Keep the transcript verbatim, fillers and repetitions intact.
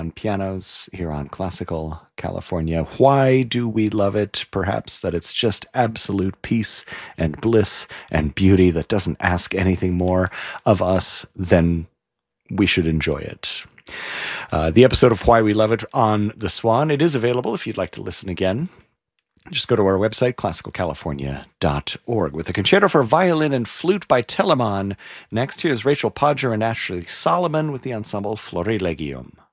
on pianos here on Classical California. Why do we love it? Perhaps that it's just absolute peace and bliss and beauty that doesn't ask anything more of us than we should enjoy it. Uh, the episode of Why We Love It on The Swan, it is available if you'd like to listen again. Just go to our website, classical california dot org. With a concerto for violin and flute by Telemann. Next, here's Rachel Podger and Ashley Solomon with the ensemble Florilegium.